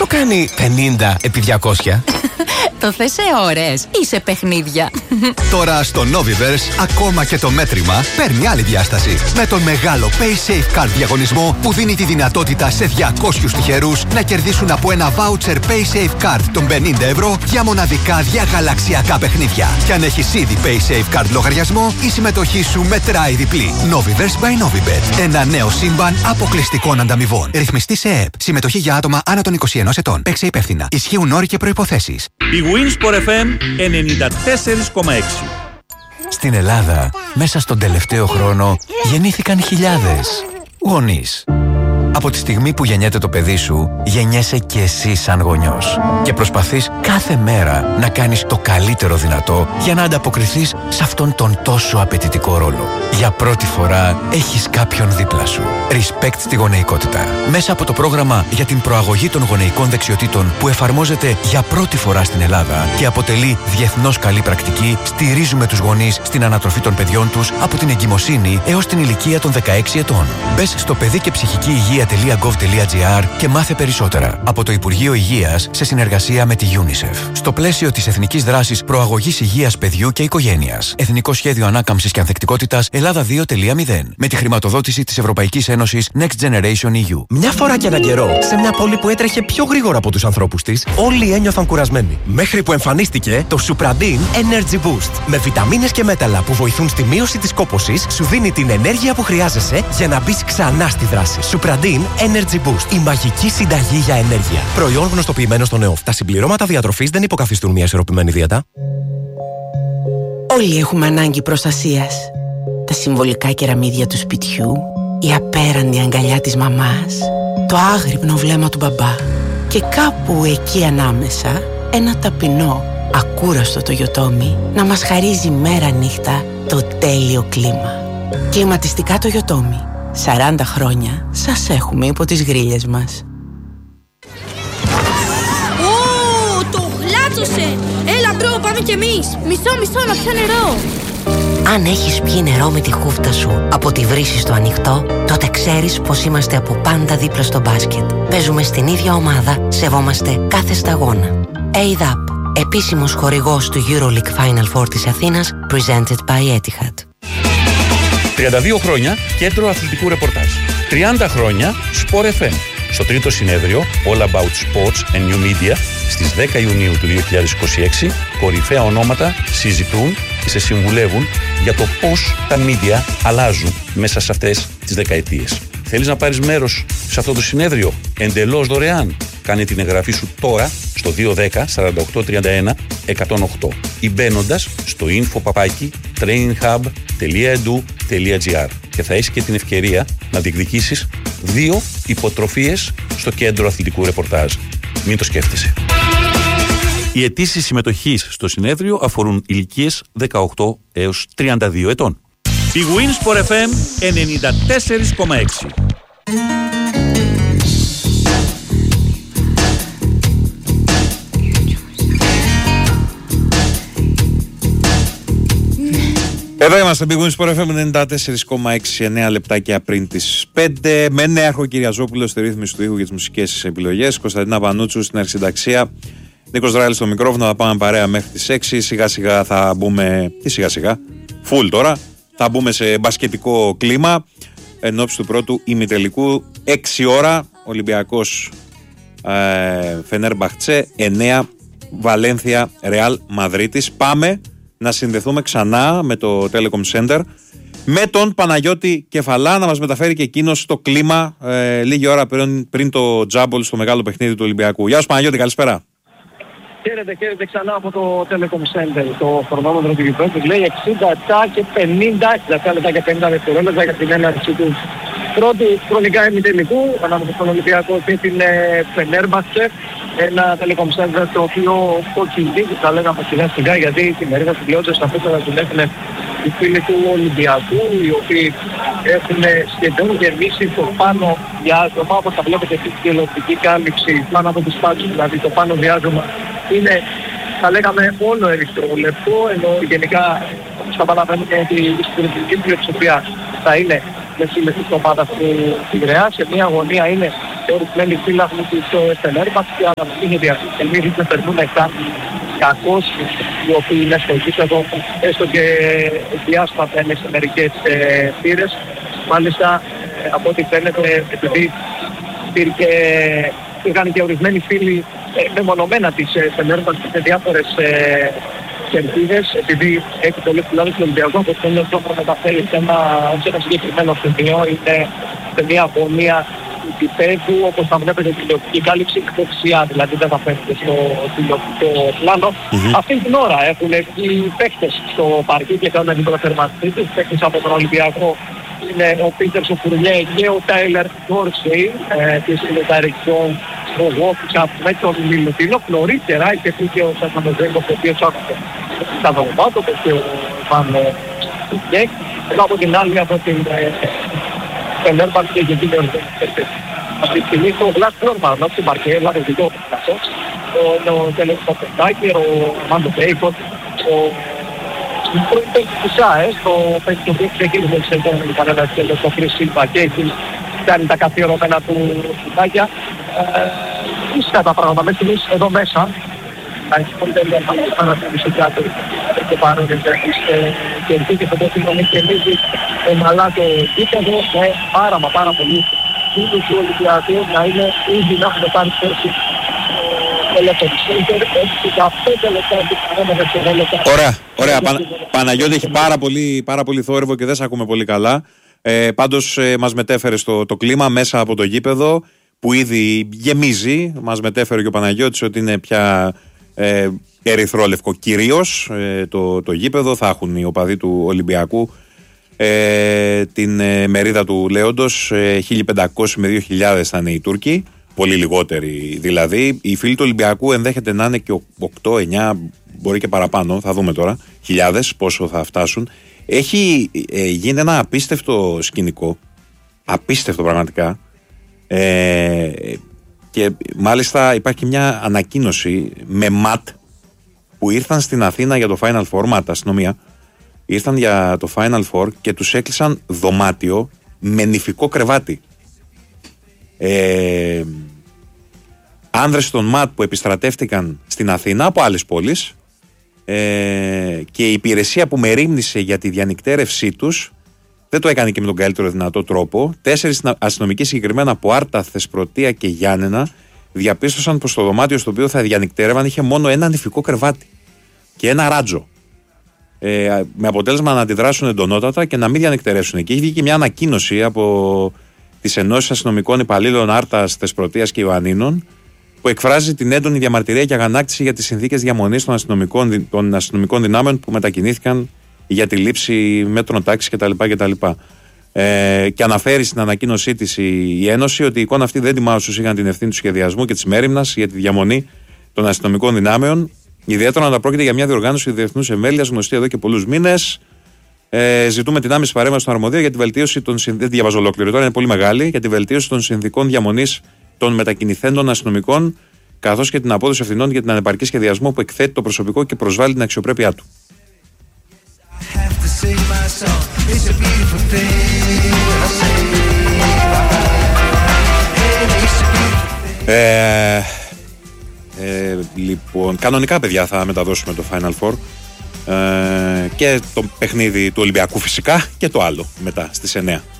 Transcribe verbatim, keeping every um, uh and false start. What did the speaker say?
το κάνει πενήντα επί διακόσια? Το θες σε ώρες ή σε παιχνίδια? Τώρα στο Noviverse ακόμα και το μέτρημα παίρνει άλλη διάσταση. Με τον μεγάλο PaySafe Card διαγωνισμό που δίνει τη δυνατότητα σε διακόσιους τυχερούς να κερδίσουν από ένα voucher PaySafe Card των πενήντα ευρώ για μοναδικά διαγαλαξιακά παιχνίδια. Και αν έχεις ήδη PaySafe Card λογαριασμό, η συμμετοχή σου μετράει διπλή. Noviverse by Novibet. Ένα νέο σύμπαν αποκλειστικών ανταμοιβών. Ρυθμιστή σε ΕΕΠ. Συμμετοχή για άτομα άνω των είκοσι ενός ετών. Παίξε υπεύθυνα. Ισχύουν όροι και προϋποθέσεις. Η Winsport εφ εμ ενενήντα τέσσερα κόμμα έξι. Στην Ελλάδα, μέσα στον τελευταίο χρόνο, γεννήθηκαν χιλιάδες γονείς. Από τη στιγμή που γεννιέται το παιδί σου, γεννιέσαι και εσύ σαν γονιός. Και προσπαθείς κάθε μέρα να κάνεις το καλύτερο δυνατό για να ανταποκριθείς σε αυτόν τον τόσο απαιτητικό ρόλο. Για πρώτη φορά έχεις κάποιον δίπλα σου. Respect στη γονεϊκότητα. Μέσα από το πρόγραμμα για την προαγωγή των γονεϊκών δεξιοτήτων που εφαρμόζεται για πρώτη φορά στην Ελλάδα και αποτελεί διεθνώς καλή πρακτική, στηρίζουμε τους γονείς στην ανατροφή των παιδιών τους από την εγκυμοσύνη έως την ηλικία των δεκαέξι ετών. Μπες στο παιδί και ψυχική υγεία τελεία γκοβ τελεία τζι άρ και μάθε περισσότερα από το Υπουργείο Υγείας σε συνεργασία με τη UNICEF. Στο πλαίσιο της Εθνικής Δράσης Προαγωγής Υγείας Παιδιού και Οικογένειας. Εθνικό Σχέδιο Ανάκαμψης και Ανθεκτικότητας Ελλάδα δύο τελεία μηδέν. Με τη χρηματοδότηση της Ευρωπαϊκής Ένωσης Next Generation ι γιου. Μια φορά και έναν καιρό, σε μια πόλη που έτρεχε πιο γρήγορα από τους ανθρώπους της, όλοι ένιωθαν κουρασμένοι. Μέχρι που εμφανίστηκε το Supradin Energy Boost. Με βιταμίνες και μέταλλα που βοηθούν στη μείωση της κόπωσης, σου δίνει την ενέργεια που χρειάζεσαι για να μπεις ξανά στη δράση. Supradin Energy Boost. Η μαγική συνταγή για ενέργεια. Προϊόν γνωστοποιημένο στον ΕΟΦ. Τα συμπληρώματα διατροφής δεν υποκαθιστούν μια ισορροπημένη δίαιτα. Όλοι έχουμε ανάγκη προστασίας. Τα συμβολικά κεραμίδια του σπιτιού, η απέραντη αγκαλιά της μαμάς, το άγρυπνο βλέμμα του μπαμπά και κάπου εκεί ανάμεσα ένα ταπεινό, ακούραστο το Yotomi να μας χαρίζει μέρα νύχτα το τέλειο κλίμα. Κλιματιστικά το Yotomi. σαράντα χρόνια σας έχουμε υπό τις γρίλες μας. Ω, το γλάτσωσε! Έλα μπρο, πάμε κι εμείς! Μισό, μισό, να πιω νερό! Αν έχεις πιει νερό με τη χούφτα σου από τη βρύση στο ανοιχτό, τότε ξέρεις πως είμαστε από πάντα δίπλα στο μπάσκετ. Παίζουμε στην ίδια ομάδα, σεβόμαστε κάθε σταγόνα. έι ντι έι πι, επίσημος χορηγός του EuroLeague Final Four της Αθήνας, presented by Etihad. τριάντα δύο χρόνια κέντρο αθλητικού ρεπορτάζ. τριάντα χρόνια Sport εφ εμ. Στο τρίτο συνέδριο All About Sports and New Media στις δέκα Ιουνίου του δύο χιλιάδες είκοσι έξι, κορυφαία ονόματα συζητούν και σε συμβουλεύουν για το πώς τα media αλλάζουν μέσα σε αυτές τις δεκαετίες. Θέλεις να πάρεις μέρος σε αυτό το συνέδριο εντελώς δωρεάν? Κάνε την εγγραφή σου τώρα στο δύο ένα μηδέν σαράντα οκτώ τριάντα ένα εκατόν οκτώ ή μπαίνοντας στο info παπάκι traininghub τελεία edu τελεία gr και θα έχεις και την ευκαιρία να διεκδικήσεις δύο υποτροφίες στο κέντρο αθλητικού ρεπορτάζ. Μην το σκέφτεσαι. Οι αιτήσεις συμμετοχής στο συνέδριο αφορούν ηλικίες δεκαοκτώ έως τριάντα δύο ετών. Η Winsport εφ εμ ενενήντα τέσσερα κόμμα έξι. Εδώ είμαστε, Big Win Sport εφ εμ ενενήντα τέσσερα κόμμα έξι, εννέα λεπτάκια πριν τις πέντε. Με Νέαρχο Κυριαζόπουλο στη ρύθμιση του ήχου για τις μουσικές επιλογές. Κωνσταντίνα Πανούτσου στην αρχισυνταξία. Νίκος Δράλης στο μικρόφωνο. Θα πάμε παρέα μέχρι τις έξι. Σιγά σιγά θα μπούμε. Τι σιγά σιγά. Φουλ τώρα. Θα μπούμε σε μπασκετικό κλίμα. Εν ώψη του πρώτου ημιτελικού. έξι ώρα. Ολυμπιακός ε, Φενέρμπαχτσε. εννέα Βαλένθια Ρεάλ Μαδρίτης. Πάμε να συνδεθούμε ξανά με το Telecom Center με τον Παναγιώτη Κεφαλά να μας μεταφέρει και εκείνος το κλίμα ε, λίγη ώρα πριν, πριν το τζάμπολ στο μεγάλο παιχνίδι του Ολυμπιακού. Γεια σου Παναγιώτη, καλησπέρα. Χαίρετε, χαίρετε ξανά από το Telecom Center. Το χρονόμετρο του γηπέδου λέει εξήντα επτά και πενήντα, εξήντα επτά λεπτά και πενήντα δευτερόλεπτα για την έναρξη του πρώτου χρονικά ημιτελικού ανάμεσα στον Ολυμπιακό και την Φενέρμπαχτσε. Ένα Telecom Center το οποίο κοκκινίζει, θα λέγαμε σιγά σιγά, γιατί τη μερίδα του πλειότητα στα πέτρα την έχουν οι φίλοι του Ολυμπιακού, οι οποίοι έχουν σχεδόν γεμίσει το πάνω διάδρομα, όπως θα βλέπετε αυτή τη τηλεοπτική κάλυψη πάνω από τις πάτσες, δηλαδή το πάνω διάδρομα είναι, θα λέγαμε, όλο ερυθρόλεπτο, ενώ γενικά θα παραβαίνουμε ότι η συντηρητική πλειοψηφία θα είναι με συμμετοχή της ομάδας του Πειραιά. Σε μια γωνία είναι και ορισμένοι φίλαθλοι της Φενέρμπαχτσε και αναμείνει αυτή τη στιγμή ρίχνουν περνούν επτά κακόσους οι οποίοι είναι στο γήπεδο, έστω και διάσπατα είναι σε μερικές θύρες. Μάλιστα από ό,τι φαίνεται, επειδή υπήρχε, υπήρχαν και ορισμένοι φίλοι μεμονωμένα της Φενέρμπαχτσε σε διάφορες κερδίδες, επειδή έχει πολλές φυλάδες του Ολυμπιακού, όπως θέλει να μεταφέρει σε ένα, σε ένα συγκεκριμένο σημείο, είναι σε μια αγωνία του επίπεδου, όπως θα βλέπετε την τηλεοπτική κάλυψη δεξιά, δηλαδή δεν θα φαίνεται στο τηλεοπτικό πλάνο. Mm-hmm. Αυτή την ώρα έχουν οι παίκτες στο παρκή και κάνουν την προθερμαστή τους. Παίκτες από τον Ολυμπιακό είναι ο Πίτερς ο Φουρνιέ και ο Τάιλερ Ντόρσεϊ, και είναι τα ρεξιόν στο WhatsApp με τον Μιλουτίνο. Νωρίτερα είχε πει και ο Σασμαντοζέγκος, ο οποίος άκουσε στα δωμάτια και ο Βαν Στουκέκ. Ενώ από την άλλη από την Φενέρμπαχτσε και την Φενέρμπαχτσε. Αυτή τη στιγμή το Βλάς Νόρμαν, όχι Μαρκέλα, το δικό του καθώς, ο Τέλος Παπεντάκη, ο Μάντο Μπέικον, ο πρώην παίκτης της ΑΕΣ, το παίκτης του οποίου ξεκίνησε σε επόμενη κανένα τέλος, ο Χρυσ Σίλβα, και έχει κάνει τα καθιερώμενα του σουτάκια. Ήσυχα τα πράγματα μέχρι στιγμής εδώ μέσα. Να έχει πολύ τέλεια παρατηρήσει κάτω και παρόν και εκεί και το πόσο είναι και εμείς ομαλά το γήπεδο με πάρα μα πάρα πολύ φίλους του Ολυμπιακού να είναι ήδη να έχουν πάρει θέση Ωραία, ωραία. Πα, Παναγιώτη, έχει πάρα πολύ, πάρα πολύ θόρυβο και δεν σε ακούμε πολύ καλά. Ε, πάντως ε, μας μετέφερε στο, το κλίμα μέσα από το γήπεδο που ήδη γεμίζει. Μας μετέφερε και ο Παναγιώτης ότι είναι πια ε, ερυθρόλευκο κυρίως ε, το, το γήπεδο. Θα έχουν οι οπαδοί του Ολυμπιακού ε, την ε, μερίδα του Λέοντος, ε, χίλια πεντακόσιοι με δύο χιλιάδες θα είναι οι Τούρκοι. Πολύ λιγότεροι δηλαδή. Οι φίλοι του Ολυμπιακού ενδέχεται να είναι και οκτώ εννιά, μπορεί και παραπάνω, θα δούμε τώρα, χιλιάδες πόσο θα φτάσουν. Έχει ε, γίνει ένα απίστευτο σκηνικό, απίστευτο πραγματικά, ε, και μάλιστα υπάρχει μια ανακοίνωση με ΜΑΤ που ήρθαν στην Αθήνα για το Final Four, ΜΑΤ αστυνομία, ήρθαν για το Final Four και τους έκλεισαν δωμάτιο με νηφικό κρεβάτι. Ε, άνδρες των ΜΑΤ που επιστρατεύτηκαν στην Αθήνα από άλλες πόλεις, ε, και η υπηρεσία που μερίμνησε για τη διανυκτέρευσή τους δεν το έκανε και με τον καλύτερο δυνατό τρόπο. Τέσσερις αστυνομικοί, συγκεκριμένα από Άρτα, Θεσπρωτεία και Γιάννενα, διαπίστωσαν πως το δωμάτιο στο οποίο θα διανυκτέρευαν είχε μόνο ένα νηφικό κρεβάτι και ένα ράτζο, ε, με αποτέλεσμα να αντιδράσουν εντονότατα και να μην διανυκτερεύσουν. Και έχει βγει και μια ανακοίνωση από τις ενώσεις αστυνομικών υπαλλήλων Άρτας, Θεσπρωτείας και Ιωαννίνων, που εκφράζει την έντονη διαμαρτυρία και αγανάκτηση για τις συνθήκες διαμονής των αστυνομικών, των αστυνομικών δυνάμεων που μετακινήθηκαν για τη λήψη μέτρων τάξης κτλ. κτλ. Ε, και αναφέρει στην ανακοίνωσή της η, η Ένωση ότι η εικόνα αυτή δεν τιμά όσους είχαν την ευθύνη του σχεδιασμού και της μέριμνας για τη διαμονή των αστυνομικών δυνάμεων. Ιδιαίτερα όταν πρόκειται για μια διοργάνωση διεθνούς εμβέλειας γνωστή εδώ και πολλούς μήνες. Ε, ζητούμε την άμεση παρέμβαση των αρμοδίων για τη βελτίωση των συνδικών. Δεν διαβάζω ολόκληρο τώρα, είναι πολύ μεγάλη. Για τη βελτίωση των συνδικών διαμονής των μετακινηθέντων αστυνομικών, καθώς και την απόδοση ευθυνών για την ανεπαρκή σχεδιασμό που εκθέτει το προσωπικό και προσβάλλει την αξιοπρέπειά του. Ε, ε, λοιπόν, κανονικά, παιδιά, θα μεταδώσουμε το Final Four. Ε, και το παιχνίδι του Ολυμπιακού φυσικά και το άλλο μετά στις εννιά.